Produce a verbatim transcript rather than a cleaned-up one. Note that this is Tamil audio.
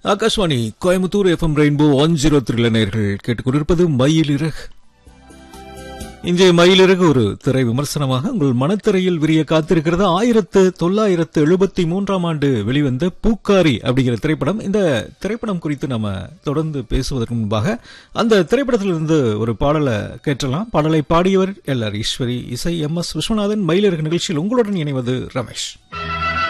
Akashvani Coimbatore FM rainbow one zero three நேயர்கள் கேட்டுக்கொண்டிருப்பது மயிலிறகு. இன்றைய மயிலிறகு ஒரு திரை விமர்சனமாக உங்கள் மனத்திரையில் விரிய காத்திருக்கிறது. ஆயிரத்து தொள்ளாயிரத்து எழுபத்தி மூன்றாம் ஆண்டு வெளிவந்த பூக்காரி அப்படிங்கிற திரைப்படம். இந்த திரைப்படம் குறித்து நம்ம தொடர்ந்து பேசுவதற்கு முன்பாக அந்த திரைப்படத்திலிருந்து ஒரு பாடலை கேட்டலாம். பாடலை பாடியவர் எல் ஆர் ஈஸ்வரி, இசை எம் எஸ் விஸ்வநாதன். மயிலிறகு நிகழ்ச்சியில் உங்களுடன் இணைவது ரமேஷ்.